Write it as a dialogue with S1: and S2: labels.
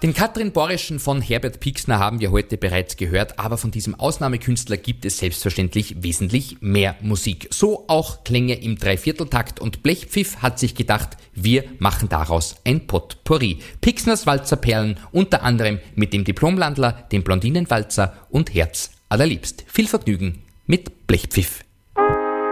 S1: Den Katrin Borreschen von Herbert Pixner haben wir heute bereits gehört, aber von diesem Ausnahmekünstler gibt es selbstverständlich wesentlich mehr Musik. So auch Klänge im Dreivierteltakt und Blechpfiff hat sich gedacht, wir machen daraus ein Potpourri. Pixners Walzerperlen, unter anderem mit dem Diplomlandler, dem Blondinenwalzer und Herz allerliebst. Viel Vergnügen mit Blechpfiff.